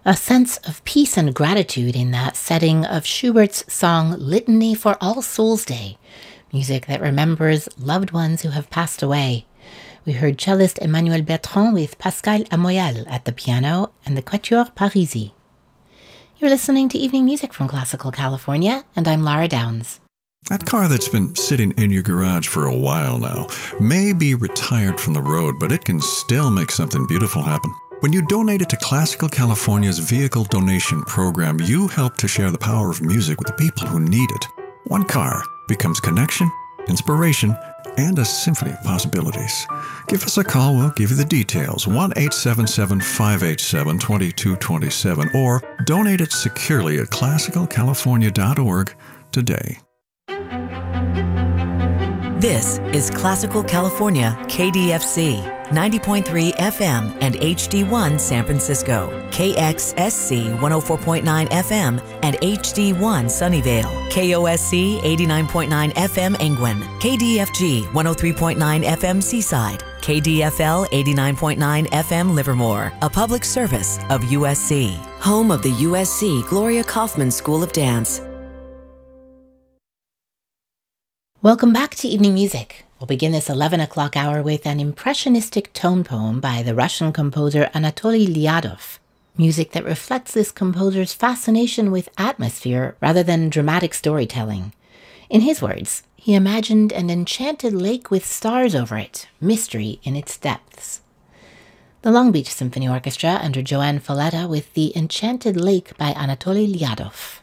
A sense of peace and gratitude in that setting of Schubert's song Litany for All Souls' Day, music that remembers loved ones who have passed away. We heard cellist Emmanuel Bertrand with Pascal Amoyal at the piano and the Quatuor Parisi. You're listening to Evening Music from Classical California, and I'm Lara Downs. That car that's been sitting in your garage for a while now may be retired from the road, but it can still make something beautiful happen. When you donate it to Classical California's Vehicle Donation Program, you help to share the power of music with the people who need it. One car becomes connection, inspiration, and a symphony of possibilities. Give us a call, we'll give you the details. 1-877-587-2227 or donate it securely at classicalcalifornia.org today. This is Classical California, KDFC, 90.3 FM and HD1 San Francisco, KXSC 104.9 FM and HD1 Sunnyvale, KOSC 89.9 FM Angwin, KDFG 103.9 FM Seaside, KDFL 89.9 FM Livermore, a public service of USC, home of the USC Gloria Kaufman School of Dance. Welcome back to Evening Music. We'll begin this 11 o'clock hour with an impressionistic tone poem by the Russian composer Anatoly Lyadov, music that reflects this composer's fascination with atmosphere rather than dramatic storytelling. In his words, he imagined an enchanted lake with stars over it, mystery in its depths. The Long Beach Symphony Orchestra under Joanne Falletta with The Enchanted Lake by Anatoly Lyadov.